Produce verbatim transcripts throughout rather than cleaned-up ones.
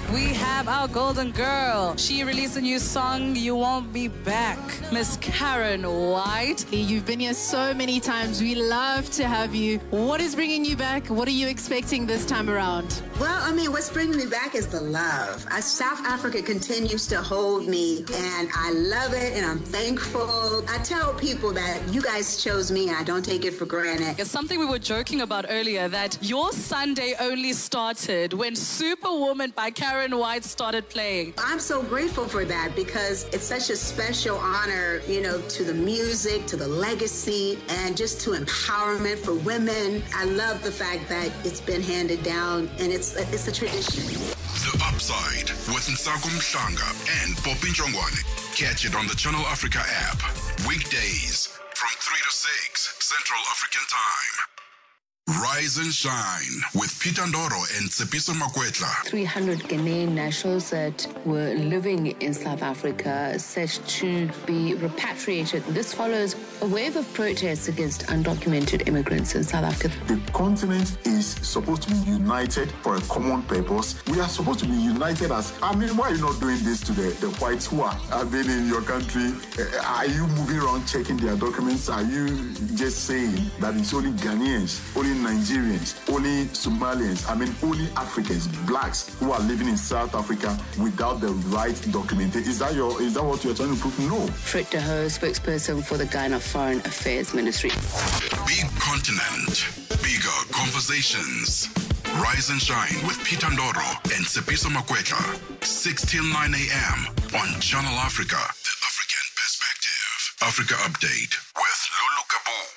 We have our golden girl. She released a new song, You Won't Be Back. Miss Karen White. You've been here so many times. We love to have you. What is bringing you back? What are you expecting this time around? Well, I mean, what's bringing me back is the love. Uh, South Africa continues to hold me, and I love it, and I'm thankful. I tell people that you guys chose me, and I don't take it for granted. It's something we were joking about earlier, that your Sunday only started when Superwoman by Karen White started playing. I'm so grateful for that because it's such a special honor, you know, to the music, to the legacy, and just to empowerment for women. I love the fact that it's been handed down, and it's it's a tradition. The Upside with Nsako Mhlanga and Poppy Njongwane. Catch it on the Channel Africa app. Weekdays from three to six Central African Time. Rise and Shine with Peter Ndoro and Tsepiso Makwetla. three hundred Ghanaian nationals that were living in South Africa set to be repatriated. This follows a wave of protests against undocumented immigrants in South Africa. The continent is supposed to be united for a common purpose. We are supposed to be united as, I mean, why are you not doing this to the, the whites who are, have been in your country? Uh, are you moving around checking their documents? Are you just saying that it's only Ghanaians, only Nigerians, only Somalians, I mean only Africans, blacks who are living in South Africa without the right documentation? Is that your is that what you're trying to prove? No. Fred de Hoo, spokesperson for the Ghana Foreign Affairs Ministry. Big continent, bigger conversations. Rise and Shine with Peter Ndoro and Tsepiso Makwetla. six till nine a.m. on Channel Africa. The African Perspective. Africa Update with Lulu Kabu.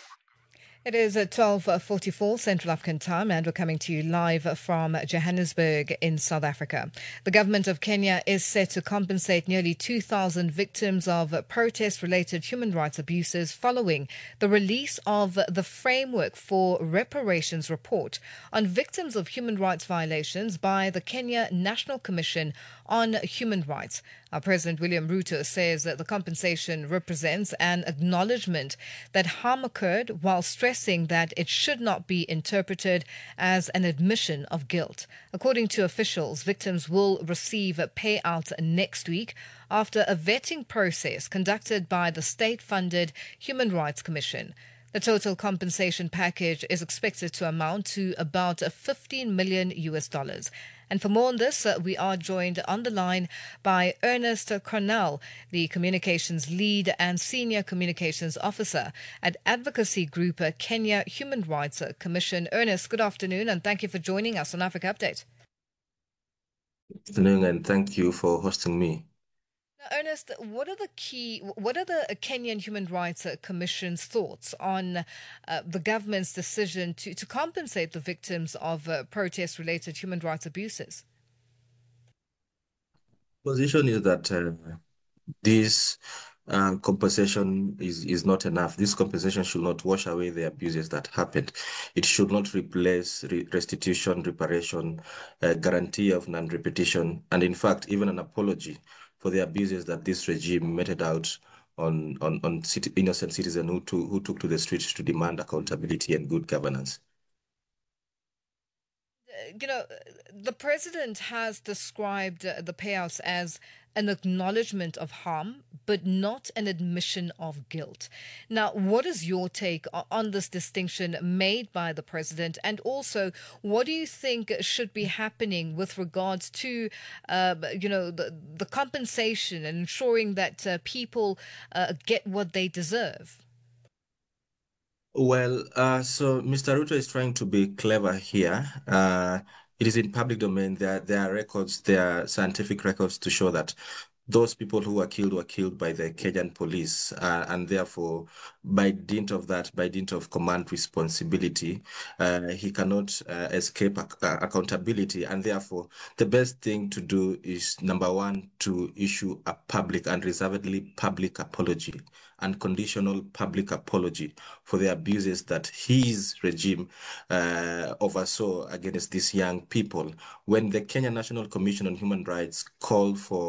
It is at twelve forty-four Central African Time, and we're coming to you live from Johannesburg in South Africa. The government of Kenya is set to compensate nearly two thousand victims of protest-related human rights abuses following the release of the Framework for Reparations report on victims of human rights violations by the Kenya National Commission on Human Rights. Our President William Ruto says that the compensation represents an acknowledgement that harm occurred, while stressing that it should not be interpreted as an admission of guilt. According to officials, victims will receive payouts next week after a vetting process conducted by the state-funded Human Rights Commission. The total compensation package is expected to amount to about fifteen million U S dollars. And for more on this, uh, we are joined on the line by Ernest Cornell, the communications lead and senior communications officer at advocacy group uh, Kenya Human Rights Commission. Ernest, good afternoon, and thank you for joining us on Africa Update. Good afternoon, and thank you for hosting me. Now, Ernest, what are the key, what are the Kenyan Human Rights Commission's thoughts on uh, the government's decision to, to compensate the victims of uh, protest-related human rights abuses? Position is that uh, this uh, compensation is, is not enough. This compensation should not wash away the abuses that happened. It should not replace re- restitution, reparation, uh, guarantee of non-repetition, and in fact, even an apology for the abuses that this regime meted out on on, on city, innocent citizens who, to, who took to the streets to demand accountability and good governance. You know, the president has described uh, the payouts as an acknowledgement of harm, but not an admission of guilt. Now, what is your take on this distinction made by the president? And also, what do you think should be happening with regards to, uh, you know, the, the compensation and ensuring that uh, people uh, get what they deserve? Well, uh, so Mister Ruto is trying to be clever here. Uh, it is in public domain. There, there are records, there are scientific records to show that those people who were killed were killed by the Kenyan police, uh, and therefore, by dint of that, by dint of command responsibility, uh, he cannot uh, escape ac- uh, accountability, and therefore, the best thing to do is, number one, to issue a public and reservedly public apology, unconditional public apology for the abuses that his regime uh, oversaw against these young people. When the Kenya National Commission on Human Rights called for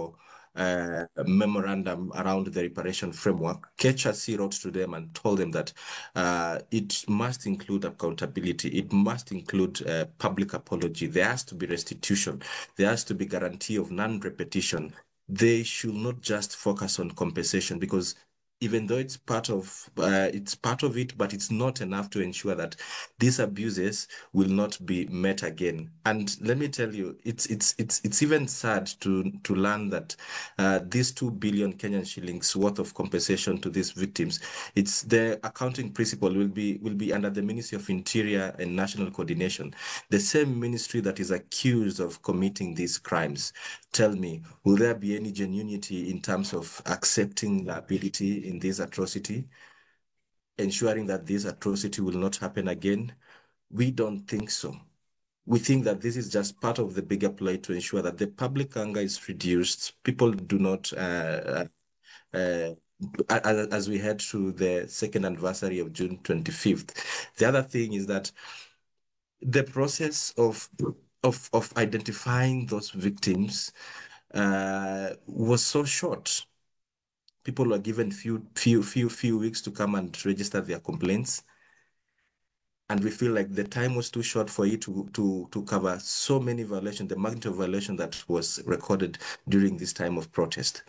uh, memorandum around the reparation framework, K H R C wrote to them and told them that uh, it must include accountability. It must include uh, public apology. There has to be restitution. There has to be guarantee of non-repetition. They should not just focus on compensation, because even though it's part of uh, it's part of it, but it's not enough to ensure that these abuses will not be met again. And let me tell you, it's it's it's it's even sad to to learn that uh, these two billion Kenyan shillings worth of compensation to these victims, it's the accounting principle will be will be under the Ministry of Interior and National Coordination, the same ministry that is accused of committing these crimes. Tell me, will there be any genuinity in terms of accepting liability in this atrocity, ensuring that this atrocity will not happen again? We don't think so. We think that this is just part of the bigger play to ensure that the public anger is reduced. People do not, uh, uh, as we head to the second anniversary of June twenty-fifth. The other thing is that the process of of of identifying those victims uh, was so short. People were given few few few few weeks to come and register their complaints, and we feel like the time was too short for it to to to cover so many violations, the magnitude of violation that was recorded during this time of protest.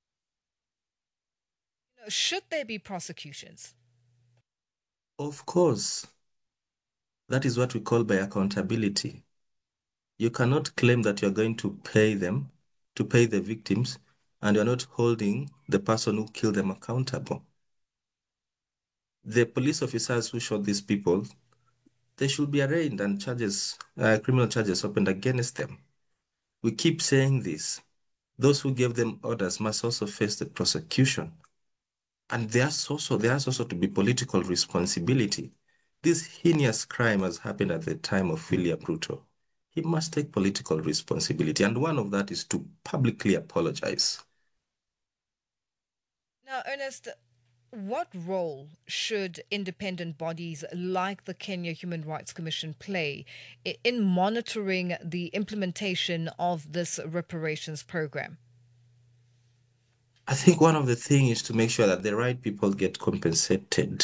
Should there be prosecutions? Of course. That is what we call by accountability. You cannot claim that you're going to pay them, to pay the victims, and you're not holding the person who killed them accountable. The police officers who shot these people, they should be arraigned and charges, uh, criminal charges opened against them. We keep saying this. Those who gave them orders must also face the prosecution. And there's also, there's also to be political responsibility. This heinous crime has happened at the time of William Ruto. He must take political responsibility, and one of that is to publicly apologize. Now, Ernest, what role should independent bodies like the Kenya Human Rights Commission play in monitoring the implementation of this reparations program? I think one of the things is to make sure that the right people get compensated.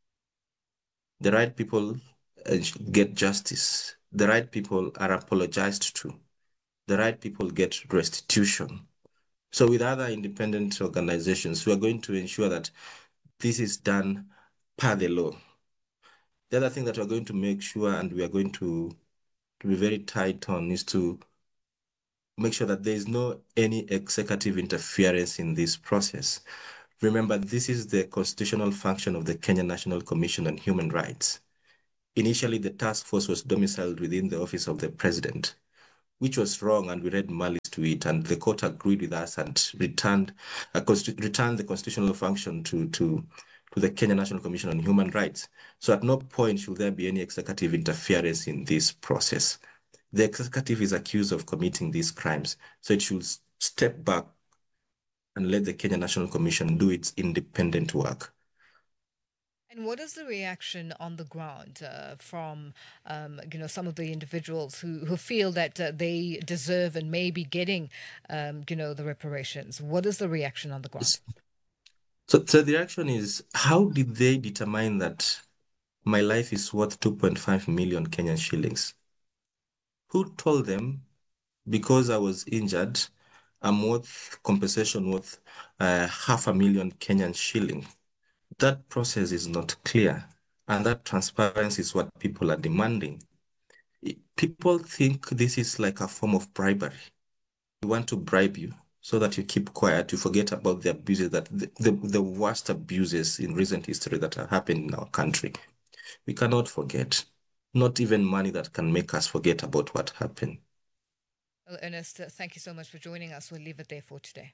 The right people get justice. The right people are apologized to. The right people get restitution. So with other independent organizations, we are going to ensure that this is done per the law. The other thing that we're going to make sure, and we are going to, to be very tight on, is to make sure that there is no any executive interference in this process. Remember, this is the constitutional function of the Kenya National Commission on Human Rights. Initially, the task force was domiciled within the office of the president, which was wrong, and we read malice to it, and the court agreed with us and returned, uh, returned the constitutional function to, to, to the Kenya National Commission on Human Rights. So at no point should there be any executive interference in this process. The executive is accused of committing these crimes, so it should step back and let the Kenya National Commission do its independent work. And what is the reaction on the ground uh, from, um, you know, some of the individuals who, who feel that uh, they deserve and may be getting, um, you know, the reparations? What is the reaction on the ground? So, so the reaction is, how did they determine that my life is worth two point five million Kenyan shillings? Who told them because I was injured, I'm worth compensation worth uh, half a million Kenyan shilling? That process is not clear, and that transparency is what people are demanding. People think this is like a form of bribery. We want to bribe you so that you keep quiet, you forget about the abuses, that the, the, the worst abuses in recent history that have happened in our country. We cannot forget, not even money that can make us forget about what happened. Well, Ernest, uh, thank you so much for joining us. We'll leave it there for today.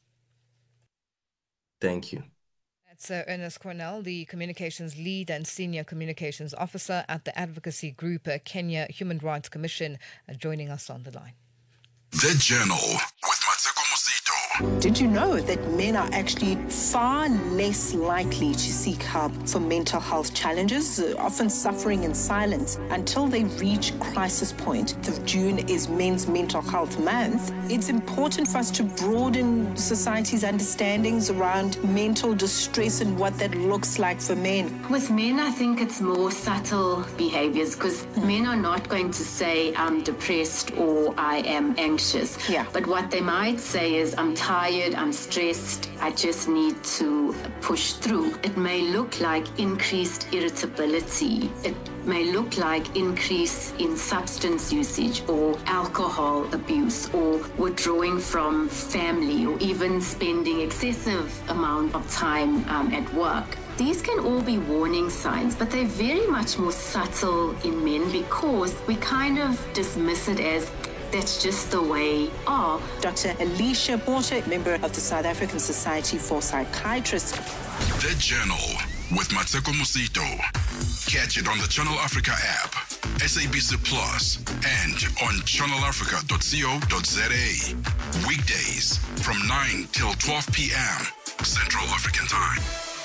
Thank you. That's uh, Ernest Cornell, the Communications Lead and Senior Communications Officer at the advocacy group uh, Kenya Human Rights Commission, uh, joining us on the line. The Journal with Mateko Mosito. Did you know that men are actually far less likely to seek help for mental health challenges, uh, often suffering in silence until they reach crisis point? The June is Men's Mental Health Month. It's important for us to broaden society's understandings around mental distress and what that looks like for men. With men, I think it's more subtle behaviors, because men are not going to say, I'm depressed or I am anxious. Yeah. But what they might say is, I'm tired, I'm stressed, I just need to push through. It may look like increased irritability. It may look like increase in substance usage or alcohol abuse or withdrawing from family or even spending excessive amount of time um, at work. These can all be warning signs, but they're very much more subtle in men because we kind of dismiss it as that's just the way are. Doctor Alicia Porter, member of the South African Society for Psychiatrists. The Journal with Mateko Musito. Catch it on the Channel Africa app, S A B C Plus, and on channel africa dot co dot za. Weekdays from nine till twelve p.m. Central African Time.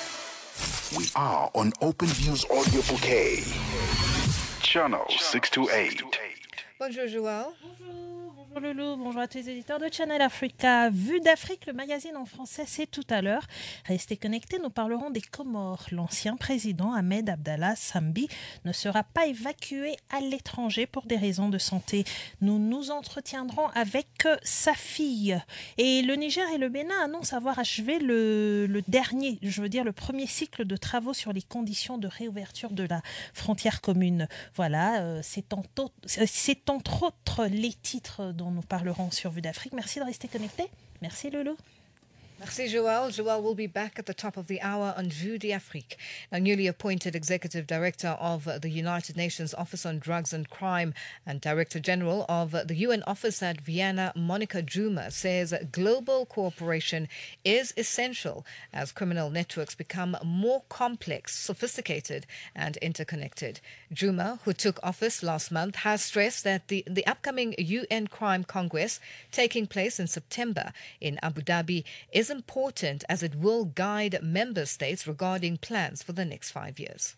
We are on Open Views Audio Bouquet. Channel six two eight. Bonjour, Joël. Bonjour Loulou, bonjour à tous les éditeurs de Channel Africa. Vue d'Afrique, le magazine en français, c'est tout à l'heure. Restez connectés, nous parlerons des Comores. L'ancien président Ahmed Abdallah Sambi ne sera pas évacué à l'étranger pour des raisons de santé. Nous nous entretiendrons avec sa fille. Et le Niger et le Bénin annoncent avoir achevé le, le dernier, je veux dire le premier cycle de travaux sur les conditions de réouverture de la frontière commune. Voilà, euh, c'est, en to- c'est entre autres les titres dont nous parlerons sur Vue d'Afrique. Merci de rester connectés. Merci Loulou. Merci, Joël. Joël will be back at the top of the hour on Vue d'Afrique. Now, newly appointed Executive Director of the United Nations Office on Drugs and Crime and Director General of the U N Office at Vienna, Monica Juma, says global cooperation is essential as criminal networks become more complex, sophisticated, and interconnected. Juma, who took office last month, has stressed that the, the upcoming U N Crime Congress taking place in September in Abu Dhabi is important as it will guide member states regarding plans for the next five years.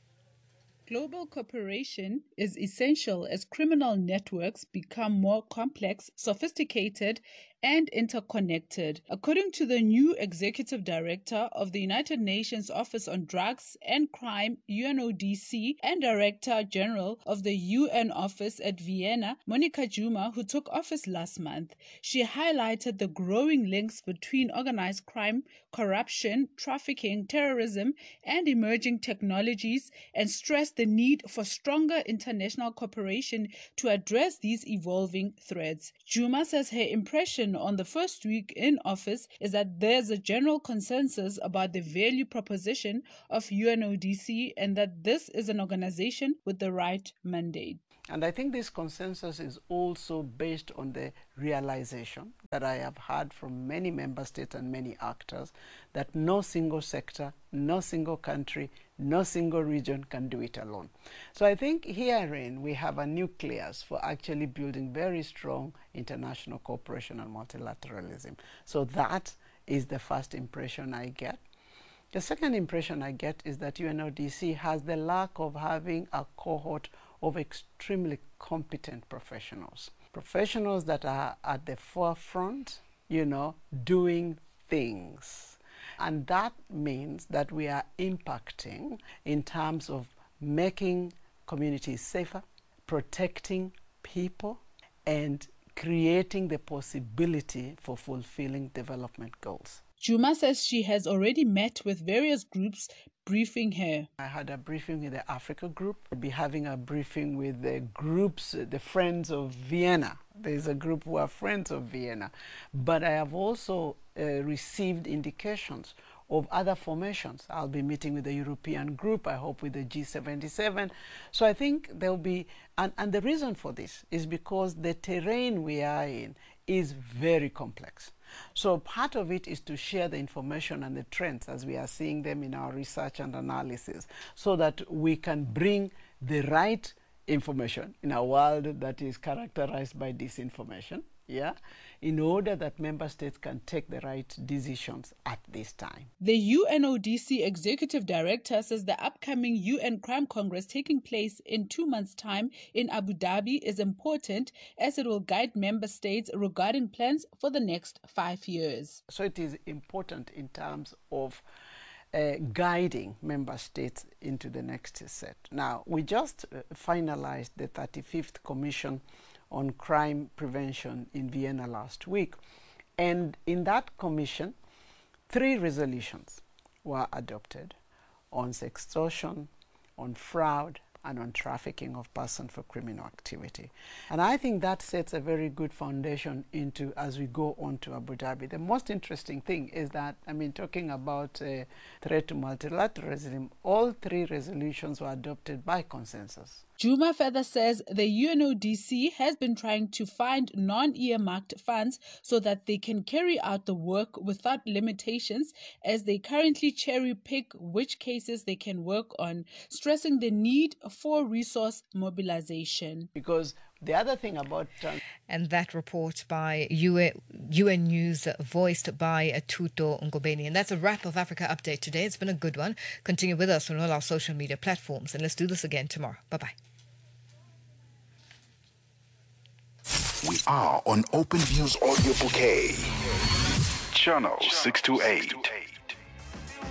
Global cooperation is essential as criminal networks become more complex, sophisticated, and interconnected. According to the new Executive Director of the United Nations Office on Drugs and Crime, U N O D C, and Director General of the U N Office at Vienna, Monica Juma, who took office last month, she highlighted the growing links between organized crime, corruption, trafficking, terrorism, and emerging technologies, and stressed the need for stronger international cooperation to address these evolving threats. Juma says her impression on the first week in office is that there's a general consensus about the value proposition of U N O D C and that this is an organization with the right mandate. And I think this consensus is also based on the realization that I have heard from many member states and many actors that no single sector, no single country, no single region can do it alone. So I think herein we have a nucleus for actually building very strong international cooperation and multilateralism. So that is the first impression I get. The second impression I get is that U N O D C has the lack of having a cohort of extremely competent professionals. Professionals that are at the forefront, you know, doing things. And that means that we are impacting in terms of making communities safer, protecting people, and creating the possibility for fulfilling development goals. Juma says she has already met with various groups briefing her. I had a briefing with the Africa group. I'll be having a briefing with the groups, the Friends of Vienna. There's a group who are Friends of Vienna. But I have also uh, received indications of other formations. I'll be meeting with the European group, I hope with the G seventy-seven. So I think there'll be, and, and the reason for this is because the terrain we are in is very complex. So part of it is to share the information and the trends as we are seeing them in our research and analysis so that we can bring the right information in a world that is characterized by disinformation. yeah, in order that member states can take the right decisions at this time. The U N O D C Executive Director says the upcoming U N Crime Congress taking place in two months' time in Abu Dhabi is important as it will guide member states regarding plans for the next five years. So it is important in terms of uh, guiding member states into the next set. Now, we just uh, finalized the thirty-fifth Commission on Crime Prevention in Vienna last week. And in that commission, three resolutions were adopted on sextortion, on fraud, and on trafficking of persons for criminal activity. And I think that sets a very good foundation into as we go on to Abu Dhabi. The most interesting thing is that, I mean, talking about uh, threat to multilateralism, all three resolutions were adopted by consensus. Juma further says the U N O D C has been trying to find non-earmarked funds so that they can carry out the work without limitations as they currently cherry-pick which cases they can work on, stressing the need for resource mobilization. Because the other thing about... Uh, and that report by U N, U N News, voiced by Tuto Ngobeni. And that's a wrap of Africa Update today. It's been a good one. Continue with us on all our social media platforms. And let's do this again tomorrow. Bye-bye. We are on Open Views Audio Bouquet, Channel six two eight.